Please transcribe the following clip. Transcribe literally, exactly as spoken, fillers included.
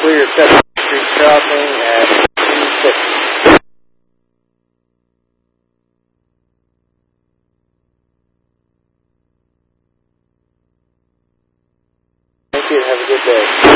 clear seventh Street crossing at two fifty. Thank you. Have a good day.